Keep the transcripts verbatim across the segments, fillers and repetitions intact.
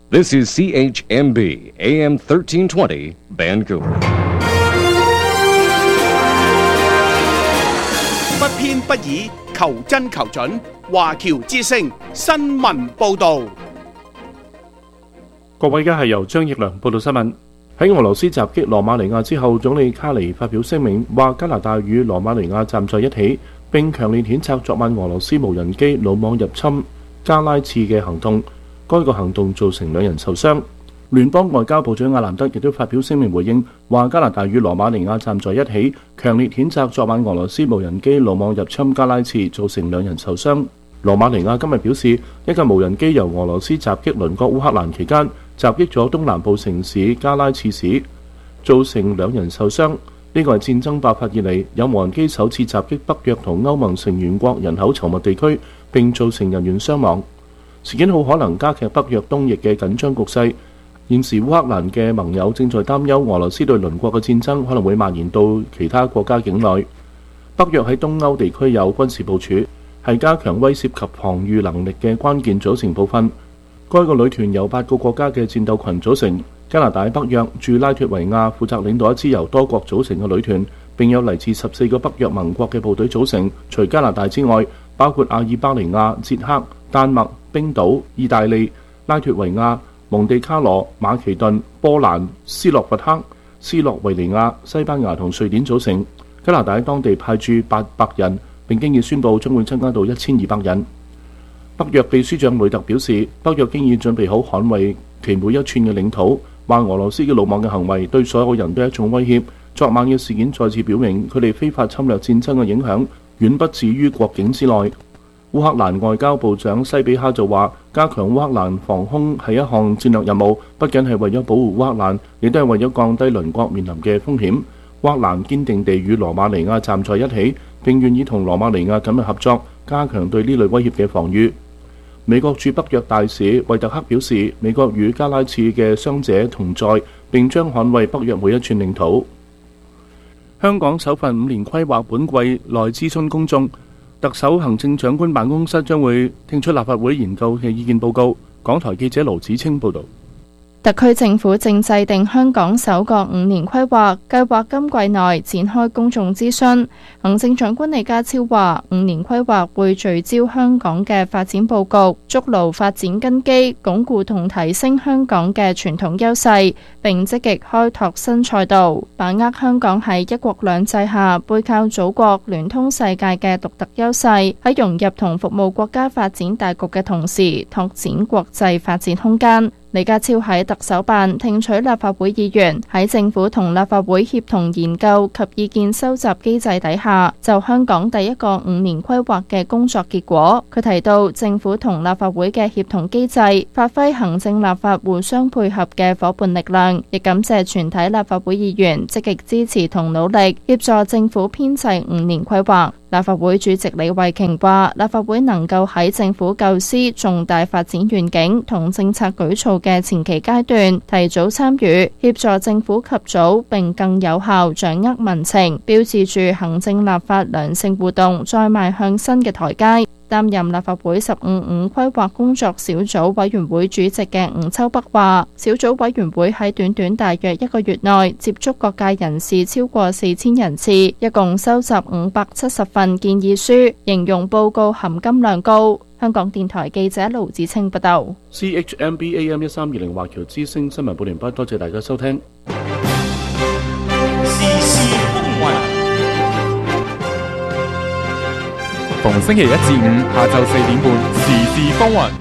This is C H M B A M thirteen twenty Vancouver。 不偏不倚，求真求準。華僑之聲新聞報導。 各位，而家係由張奕良報道新聞。喺俄羅斯襲擊羅馬尼亞之後，總理卡尼發表聲明，話加拿大與羅馬尼亞站在一起，並強烈譴責昨晚俄羅斯無人機魯莽入侵加拉茨嘅行動。該個行動造成兩人受傷。聯邦外交部長阿蘭德亦都發表聲明回應，話加拿大與羅馬尼亞站在一起，強烈譴責昨晚俄羅斯無人機魯莽入侵加拉茨，造成兩人受傷。羅馬尼亞今日表示，一架無人機由俄羅斯襲擊鄰國烏克蘭期間，襲擊咗東南部城市加拉茨市，造成兩人受傷。呢個係戰爭爆發以嚟有無人機首次襲擊北約同歐盟成員國人口稠密地區，並造成人員傷亡。事件好可能加劇北約東翼嘅緊張局勢。現時烏克蘭嘅盟友正在擔憂俄羅斯對鄰國嘅戰爭可能會蔓延到其他國家境內。北約喺東歐地區有軍事部署，係加強威懾及防禦能力嘅關鍵組成部分。該個旅團由八個國家嘅戰鬥群組成。加拿大北約駐拉脫維亞負責領導一支由多國組成嘅旅團，並有嚟自十四個北約盟國嘅部隊組成。除加拿大之外，包括阿爾巴尼亞、捷克、丹麥、冰島、意大利、拉脫維亞、蒙地卡羅、馬其頓、波蘭、斯洛伐克、斯洛維尼亞、西班牙同瑞典組成。加拿大喺當地派駐八百人，並經已宣布將會增加到一千二百人。北約秘書長雷特表示，北約經已準備好捍衛其每一寸嘅領土，話俄羅斯嘅魯莽嘅行為對所有人都係一種威脅。昨晚嘅事件再次表明，佢哋非法侵略戰爭嘅影響遠不止於國境之內。烏克蘭外交部長西比哈就話，加強烏克蘭防空係一項戰略任務，不僅係為咗保護烏克蘭，亦都係為咗降低鄰國面臨嘅風險。烏克蘭堅定地與羅馬尼亞站在一起，並願意同羅馬尼亞緊密合作，加強對呢類威脅嘅防禦。美國駐北約大使惠特克表示，美國與加拉茨嘅傷者同在，並將捍衛北約每一寸領土。香港首份五年規劃本季內諮詢公眾，特首行政長官辦公室將會聽取立法會研究嘅意見報告。港台記者盧子清報導。 特區政府正制定香港首個五年規劃，計劃今季內展開公眾諮詢。行政長官李家超話，五年規劃會聚焦香港嘅發展佈局，築牢發展根基，鞏固同提升香港嘅傳統優勢，並積極開拓新賽道，把握香港喺一國兩制下背靠祖國、聯通世界嘅獨特優勢，喺融入同服務國家發展大局嘅同時，拓展國際發展空間。李家超喺特首辦聽取立法會議員喺政府同立法會協同研究及意見收集機制底下，就香港第一個五年規劃嘅工作結果。佢提到政府同立法會嘅協同機制，發揮行政立法互相配合嘅夥伴力量，亦感謝全體立法會議員積極支持同努力，協助政府編製五年規劃。立法會主席李慧瓊話，立法會能夠喺政府構思重大發展願景同政策舉措嘅前期階段提早參與，協助政府及早並更有效掌握民情，標誌住行政立法良性互動再邁向新嘅台階。擔任立法會十五五規劃工作小組委員會主席嘅吳秋北話，小組委員會喺短短大約一個月內接觸各界人士超過四千人次，一共收集五百七十份建議書，形容報告含金量高。香港電台記者盧子清報道。 C H M B A M 一三二零華僑之聲新聞報完畢，多謝大家收聽。 時事風雲， 逢星期一至五下晝四點半，時事風雲。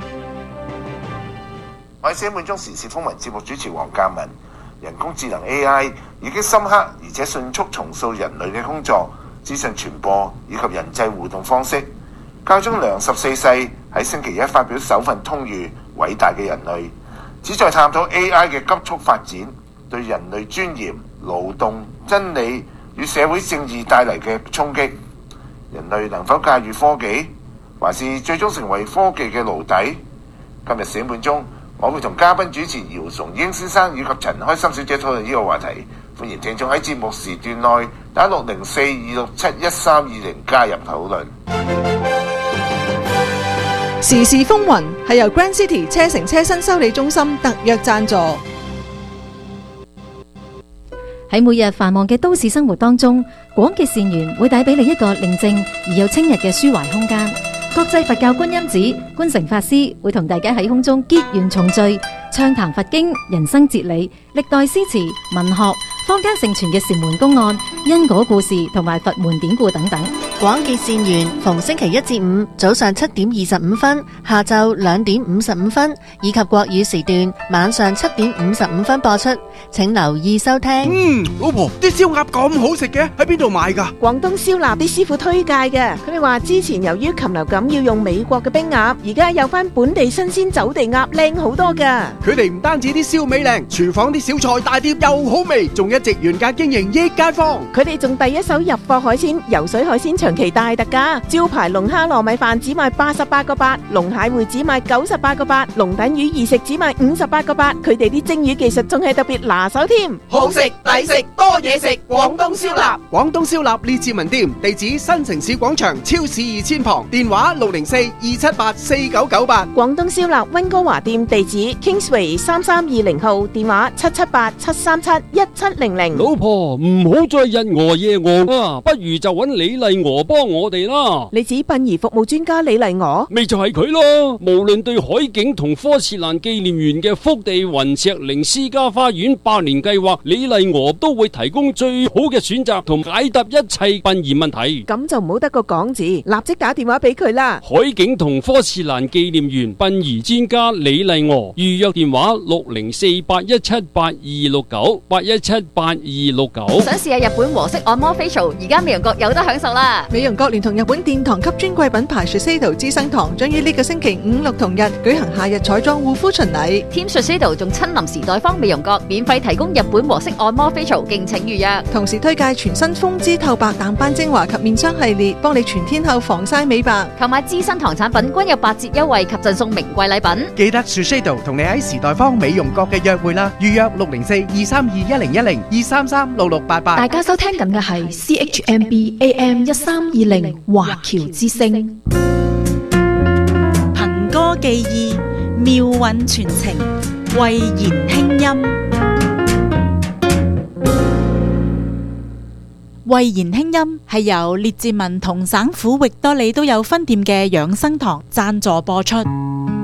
我係四點半鐘時事風雲節目主持黃嘉文。人工智能 A I 已經深刻而且迅速重塑人類嘅工作、資訊傳播以及人際互動方式。教宗良十四世喺星期一發表首份通諭《偉大嘅人類》，旨在探討 A I 嘅急速發展對人類尊嚴、勞動、真理與社會正義帶嚟嘅衝擊。人類能否駕馭科技，還是最終成為科技嘅奴隸？今日四點半鐘，我會同嘉賓主持姚崇英先生以及陳開心小姐討論呢個話題。歡迎聽眾喺節目時段內打六零四二六七一三二零加入討論。 時事風雲係由 Grand City 車城車身修理中心特約贊助。 喺每日繁忙嘅都市生活當中，廣結善緣會帶俾你一個寧靜而又清逸嘅抒懷空間。國際佛教觀音寺觀誠法師會同大家喺空中結緣重聚，暢談佛經、人生哲理、歷代詩詞、文學、坊間盛傳嘅禪門公案、因果故事同埋佛門典故等等。 廣結善緣逢星期一至五早上七點二十五分、下晝兩點五十五分，以及國語時段晚上七點五十五分播出，請留意收聽。 嗯，老婆，啲燒鴨咁好食嘅，喺邊度買噶？ 廣東燒臘啲師傅推介嘅，佢哋話之前由於禽流感要用美國嘅冰鴨，而家有翻本地新鮮走地鴨，靚好多噶。 佢哋唔單止啲燒味靚，廚房啲小菜大碟又好味，仲一直原價經營益街坊。 佢哋仲第一手入貨海鮮，游水海鮮長期大特價，招牌龍蝦糯米飯只賣八十八個八，龍蟹會只賣九十八個八，龍躉魚二食只賣五十八個八。佢哋啲蒸魚技術仲係特別拿手添， 好食抵食多嘢食，廣東燒臘。廣東燒臘列治文店，地址新城市廣場超市二千旁，電話六零四二七八四九九八。 廣東燒臘溫哥華店地址 Kingsway 三三二零號，電話七七八七三七一七零零。 老婆唔好再日餓夜餓啊，不如就揾李麗娥幫我哋啦。 你指殯儀服務專家李麗娥？ 咪就係佢咯。無論對海景同科切蘭紀念園嘅福地雲石靈私家花園百年計劃，李麗娥都會提供最好嘅選擇同解答一切殯儀問題。 咁就唔好得個講字，立即打電話俾佢啦。 海景同科切蘭紀念園殯儀專家李麗娥，預約電話六零四八一七八二六九八一七八二六九。 想試下日本和式按摩 facial， 而家美容閣有得享受啦！ 美容閣聯同日本殿堂級專櫃品牌 Shiseido 資生堂將於呢個星期五六同日舉行夏日彩妝護膚巡禮。 Team Shiseido 仲親臨時代方美容閣，免費提供日本和式按摩 facial， 敬請預約。 同時推介全新豐姿透白淡斑精華及面霜系列，幫你全天候防曬美白。 購買資生堂產品均有八折優惠及贈送名貴禮品。 記得 Shiseido 同你喺時代方美容閣嘅約會啦，預約六零四二三二一零一零二三三六六八八。 大家收聽緊嘅係 C H M B A M 一三二零華僑之聲， 憑歌寄意，妙韻傳情，慧言輕音。慧言輕音係由列治文同省府域多利都有分店嘅養生堂贊助播出。